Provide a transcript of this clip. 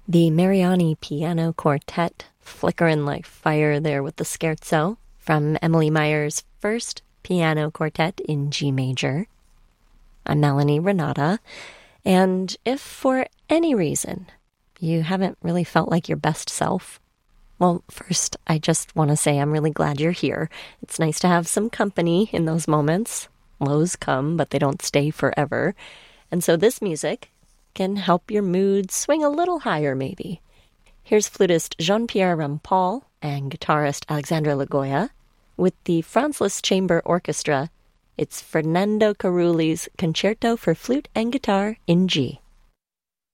The Mariani Piano Quartet, flickering like fire there with the scherzo, from Emily Meyer's first piano quartet in G major. I'm Melanie Renata, and if for any reason you haven't really felt like your best self, well, first, I just want to say I'm really glad you're here. It's nice to have some company in those moments. Lows come, but they don't stay forever. And so this music can help your mood swing a little higher, maybe. Here's flutist Jean-Pierre Rampal and guitarist Alexandra Lagoya with the Franz Liszt Chamber Orchestra. It's Fernando Carulli's Concerto for Flute and Guitar in G.